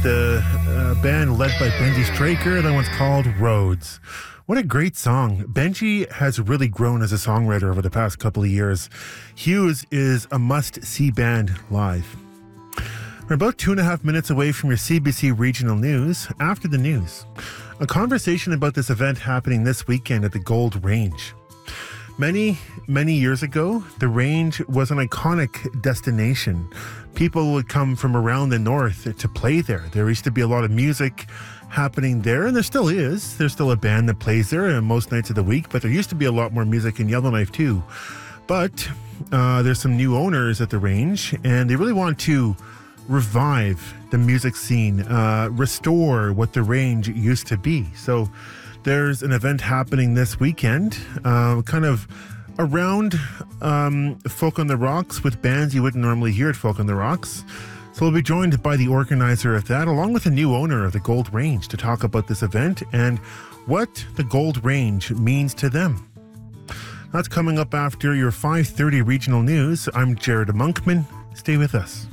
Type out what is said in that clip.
the band led by Benji Straker. That one's called Roads. What a great song. Benji has really grown as a songwriter over the past couple of years. Hughes is a must-see band live. We're about 2.5 minutes away from your CBC Regional News. After the news, a conversation about this event happening this weekend at the Gold Range. Many years ago, the Range was an iconic destination. People would come from around the north to play there. There used to be a lot of music happening there, and there still is. There's still a band that plays there most nights of the week, but there used to be a lot more music in Yellowknife too. But there's some new owners at the Range, and they really want to revive the music scene, restore what the Range used to be. So there's an event happening this weekend, kind of around Folk on the Rocks with bands you wouldn't normally hear at Folk on the Rocks. So we'll be joined by the organizer of that, along with the new owner of the Gold Range, to talk about this event and what the Gold Range means to them. That's coming up after your 5:30 regional news. I'm Jared Monkman. Stay with us.